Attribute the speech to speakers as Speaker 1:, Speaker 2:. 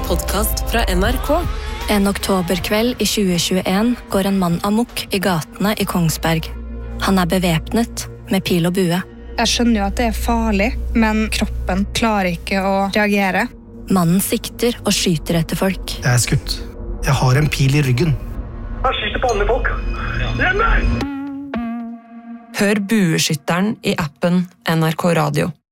Speaker 1: podcast fra NRK.
Speaker 2: En oktoberkveld i 2021 går en mann amok i gatene i Kongsberg. Han bevæpnet med pil og bue.
Speaker 3: Jeg skjønner jo at det farlig, men kroppen klarer ikke å reagere.
Speaker 2: Mannen sikter og skyter etter folk.
Speaker 4: Jeg skutt. Jeg har en pil i ryggen.
Speaker 5: Han skyter på andre folk. Hjemme!
Speaker 1: Hør Bueskytteren i appen NRK Radio.